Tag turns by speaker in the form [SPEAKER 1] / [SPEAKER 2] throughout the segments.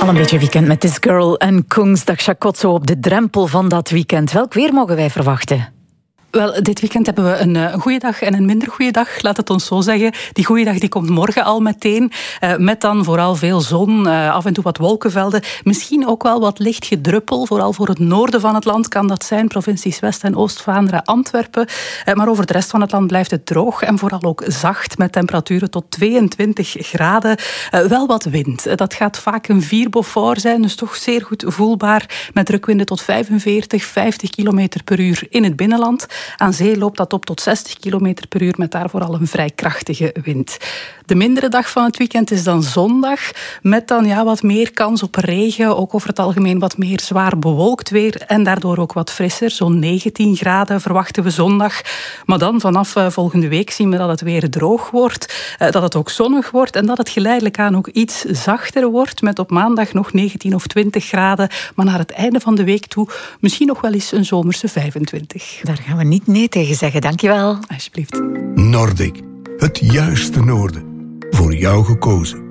[SPEAKER 1] Al een beetje weekend met This Girl en Kongsdag Chakot zo op de drempel van dat weekend. Welk weer mogen wij verwachten?
[SPEAKER 2] Wel, dit weekend hebben we een goede dag en een minder goede dag, laat het ons zo zeggen. Die goede dag die komt morgen al meteen, met dan vooral veel zon, af en toe wat wolkenvelden. Misschien ook wel wat licht gedruppel, vooral voor het noorden van het land kan dat zijn. Provincies West- en Oost-Vlaanderen, Antwerpen. Maar over de rest van het land blijft het droog en vooral ook zacht, met temperaturen tot 22 graden. Wel wat wind. Dat gaat vaak een 4 Beaufort zijn, dus toch zeer goed voelbaar, met drukwinden tot 45, 50 km per uur in het binnenland. Aan zee loopt dat op tot 60 km per uur met daar vooral een vrij krachtige wind. De mindere dag van het weekend is dan zondag, met dan wat meer kans op regen, ook over het algemeen wat meer zwaar bewolkt weer en daardoor ook wat frisser. Zo'n 19 graden verwachten we zondag. Maar dan vanaf volgende week zien we dat het weer droog wordt, dat het ook zonnig wordt en dat het geleidelijk aan ook iets zachter wordt, met op maandag nog 19 of 20 graden, maar naar het einde van de week toe misschien nog wel eens een zomerse 25.
[SPEAKER 1] Daar gaan we niet nee tegen zeggen, dankjewel.
[SPEAKER 2] Alsjeblieft.
[SPEAKER 3] Nordic, het juiste noorden. Voor jou gekozen.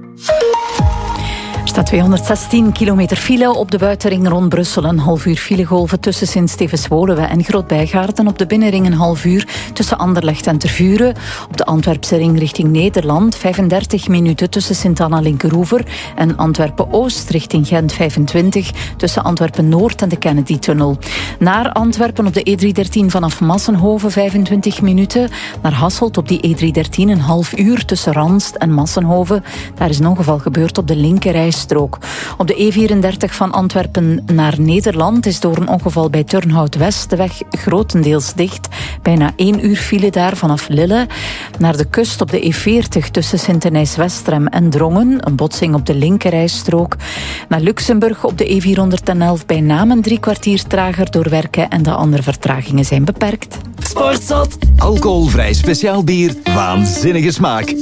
[SPEAKER 1] Er staat 216 kilometer file op de buitenring rond Brussel. Een half uur filegolven tussen Sint-Stevens-Woluwe en Groot-Bijgaarden. Op de binnenring een half uur tussen Anderlecht en Tervuren. Op de Antwerpse ring richting Nederland 35 minuten tussen Sint-Anna-Linkeroever en Antwerpen-Oost richting Gent 25 tussen Antwerpen-Noord en de Kennedy-tunnel. Naar Antwerpen op de E313 vanaf Massenhoven 25 minuten. Naar Hasselt op die E313 een half uur tussen Ranst en Massenhoven. Daar is een ongeval gebeurd op de linkerrijstrook. Op de E34 van Antwerpen naar Nederland is door een ongeval bij Turnhout-West de weg grotendeels dicht. Bijna 1 uur file daar vanaf Lille. Naar de kust op de E40 tussen Sint-Denijs-Westrem en Drongen. Een botsing op de linkerrijstrook. Naar Luxemburg op de E411 bij Namen 3 kwartier trager door werken en de andere vertragingen zijn beperkt.
[SPEAKER 4] Sportzot. Alcoholvrij speciaal bier. Waanzinnige smaak.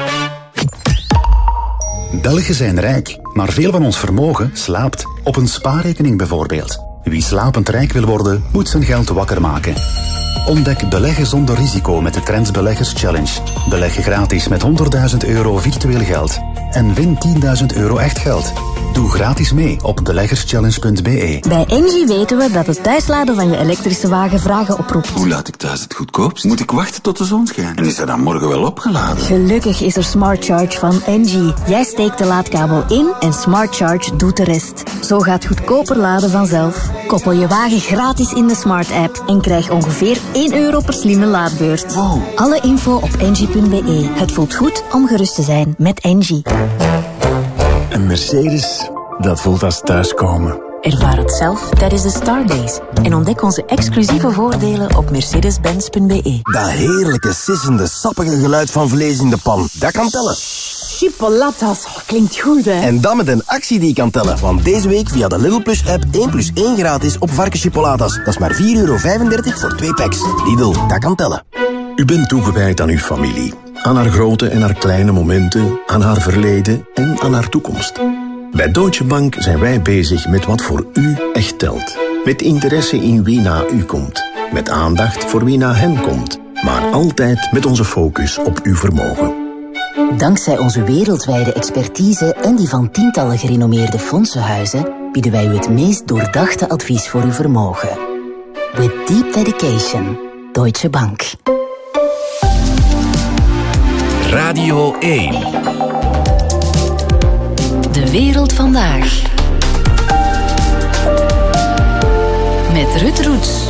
[SPEAKER 5] Belgen zijn rijk, maar veel van ons vermogen slaapt. Op een spaarrekening bijvoorbeeld. Wie slapend rijk wil worden, moet zijn geld wakker maken. Ontdek beleggen zonder risico met de Trends Beleggers Challenge. Beleg gratis met €100.000 virtueel geld. En win €10.000 echt geld. Doe gratis mee op beleggerschallenge.be.
[SPEAKER 6] Bij Engie weten we dat het thuisladen van je elektrische wagen vragen oproept.
[SPEAKER 7] Hoe laat ik thuis het goedkoopst? Moet ik wachten tot de zon schijnt? En is hij dan morgen wel opgeladen?
[SPEAKER 6] Gelukkig is er Smart Charge van Engie. Jij steekt de laadkabel in en Smart Charge doet de rest. Zo gaat goedkoper laden vanzelf. Koppel je wagen gratis in de Smart app en krijg ongeveer €1 per slimme laadbeurt.
[SPEAKER 7] Wow.
[SPEAKER 6] Alle info op engie.be. Het voelt goed om gerust te zijn met Engie.
[SPEAKER 8] Een Mercedes, dat voelt als thuiskomen.
[SPEAKER 9] Ervaar het zelf tijdens de Star Days en ontdek onze exclusieve voordelen op mercedes-benz.be.
[SPEAKER 8] Dat heerlijke, sissende, sappige geluid van vlees in de pan, dat kan tellen.
[SPEAKER 9] Chipolatas, klinkt goed hè?
[SPEAKER 8] En dat met een actie die kan tellen, want deze week via de Lidl Plus app 1+1 gratis op varkenschipolatas. Dat is maar €4,35 voor 2 packs. Lidl, dat kan tellen.
[SPEAKER 10] U bent toegewijd aan uw familie. Aan haar grote en haar kleine momenten, aan haar verleden en aan haar toekomst. Bij Deutsche Bank zijn wij bezig met wat voor u echt telt. Met interesse in wie na u komt. Met aandacht voor wie na hen komt. Maar altijd met onze focus op uw vermogen.
[SPEAKER 9] Dankzij onze wereldwijde expertise en die van tientallen gerenommeerde fondsenhuizen bieden wij u het meest doordachte advies voor uw vermogen. With deep dedication, Deutsche Bank.
[SPEAKER 4] Radio 1.
[SPEAKER 11] De wereld vandaag. Met Ruud Roets.